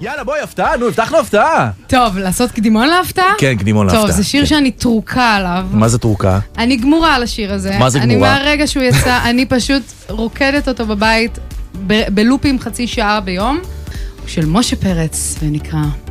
יאללה, בואי, הפתעה, נו, הבטחנו הפתעה. טוב, לעשות קדימון להפתעה? כן, קדימון להפתעה. טוב, זה שיר שאני תרוקה עליו. מה זה תרוקה? אני גמורה על השיר הזה. מה זה גמורה? אני מהרגע שהוא יצא, אני פשוט רוקדת אותו בבית, בלופים חצי שעה ביום, של משה פרץ, ונקרא